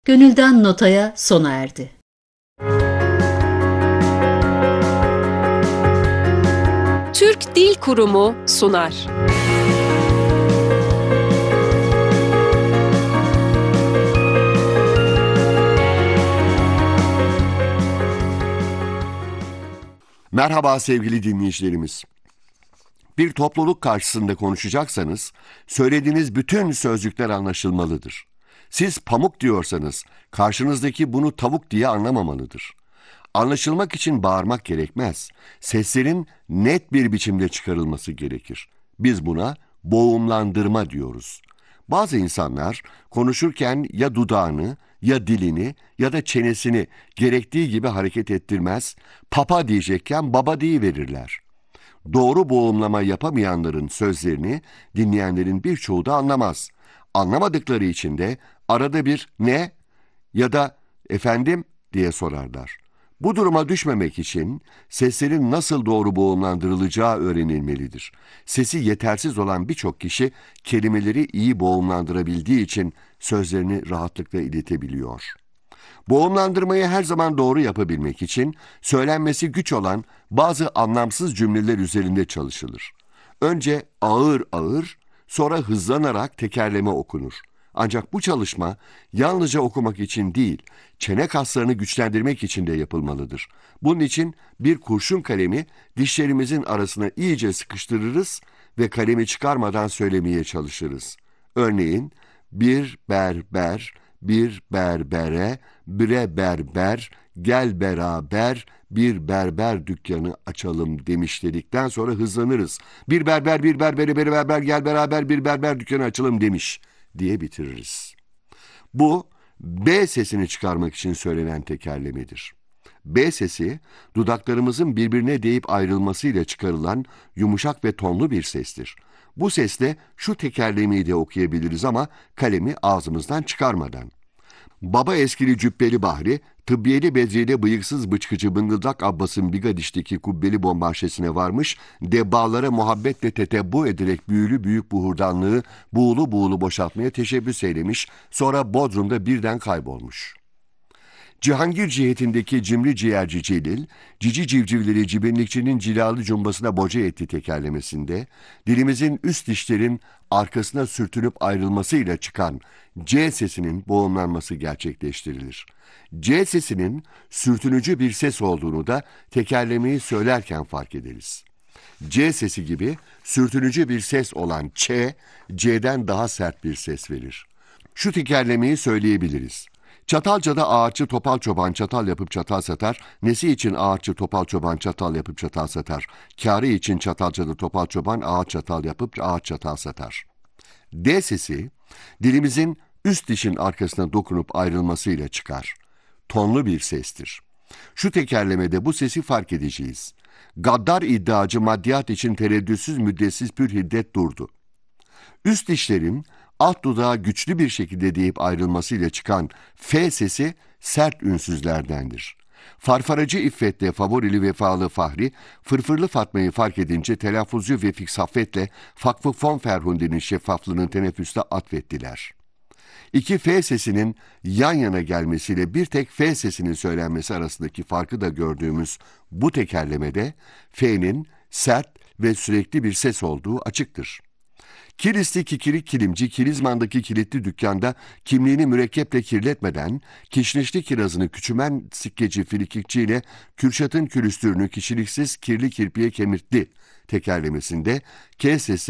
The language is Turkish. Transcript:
Gönülden Notaya sona erdi. Türk Dil Kurumu sunar. Merhaba sevgili dinleyicilerimiz. Bir topluluk karşısında konuşacaksanız, söylediğiniz bütün sözcükler anlaşılmalıdır. Siz pamuk diyorsanız, karşınızdaki bunu tavuk diye anlamamalıdır. Anlaşılmak için bağırmak gerekmez. Seslerin net bir biçimde çıkarılması gerekir. Biz buna boğumlandırma diyoruz. Bazı insanlar konuşurken ya dudağını, ya dilini ya da çenesini gerektiği gibi hareket ettirmez, papa diyecekken baba deyiverirler. Doğru boğumlama yapamayanların sözlerini dinleyenlerin birçoğu da anlamaz. Anlamadıkları için de arada bir ne ya da efendim diye sorarlar. Bu duruma düşmemek için seslerin nasıl doğru boğumlandırılacağı öğrenilmelidir. Sesi yetersiz olan birçok kişi kelimeleri iyi boğumlandırabildiği için sözlerini rahatlıkla iletebiliyor. Boğumlandırmayı her zaman doğru yapabilmek için söylenmesi güç olan bazı anlamsız cümleler üzerinde çalışılır. Önce ağır ağır, sonra hızlanarak tekerleme okunur. Ancak bu çalışma yalnızca okumak için değil, çene kaslarını güçlendirmek için de yapılmalıdır. Bunun için bir kurşun kalemi dişlerimizin arasına iyice sıkıştırırız ve kalemi çıkarmadan söylemeye çalışırız. Örneğin, bir berber, bir berbere, bire berber, gel beraber bir berber dükkanı açalım demiş dedikten sonra hızlanırız. Bir berber, bir berbere, bir berber, gel beraber bir berber dükkanı açalım demiş diye bitiririz. Bu, B sesini çıkarmak için söylenen tekerlemedir. B sesi, dudaklarımızın birbirine değip ayrılmasıyla çıkarılan yumuşak ve tonlu bir sestir. Bu sesle şu tekerlemeyi de okuyabiliriz ama kalemi ağzımızdan çıkarmadan. Baba eskili cübbeli Bahri, tıbbiyeli Bedri'yle bıyıksız bıçkıcı Bıngıldak Abbas'ın Bigadiş'teki kubbeli bombarşesine varmış, debbalara muhabbetle tetebbu ederek büyülü büyük buhurdanlığı buğulu buğulu boşaltmaya teşebbüs eylemiş, sonra Bodrum'da birden kaybolmuş. Cihangir cihetindeki cimri ciğerci Celil, cici civcivleri cibinlikçinin cilalı cumbasına boca etti tekerlemesinde, dilimizin üst dişlerin arkasına sürtünüp ayrılmasıyla çıkan C sesinin boğumlanması gerçekleştirilir. C sesinin sürtünücü bir ses olduğunu da tekerlemeyi söylerken fark ederiz. C sesi gibi sürtünücü bir ses olan Ç, C'den daha sert bir ses verir. Şu tekerlemeyi söyleyebiliriz. Çatalca'da ağaççı topal çoban çatal yapıp çatal satar. Nesi için ağaççı topal çoban çatal yapıp çatal satar? Kârı için Çatalca'da topal çoban ağaç çatal yapıp ağaç çatal satar. D sesi dilimizin üst dişin arkasına dokunup ayrılmasıyla çıkar. Tonlu bir sestir. Şu tekerlemede bu sesi fark edeceğiz. Gaddar iddiacı maddiyat için tereddütsüz müddessiz pür hiddet durdu. Üst dişlerin alt dudağı güçlü bir şekilde deyip ayrılmasıyla çıkan F sesi sert ünsüzlerdendir. Farfaracı İffet'le favorili vefalı Fahri, fırfırlı Fatma'yı fark edince telaffuzcu Vefik Saffet'le Vakfı Fon Ferhundi'nin şeffaflığını teneffüste atfettiler. İki F sesinin yan yana gelmesiyle bir tek F sesinin söylenmesi arasındaki farkı da gördüğümüz bu tekerlemede F'nin sert ve sürekli bir ses olduğu açıktır. Kilisli kikirik kilimci Kilizman'daki kilitli dükkanda kimliğini mürekkeple kirletmeden kişnişli kirazını küçümen sikkeci Filikikçi ile Kürşat'ın külüstürünü kişiliksiz kirli kirpiye kemirtti tekerlemesinde K sesi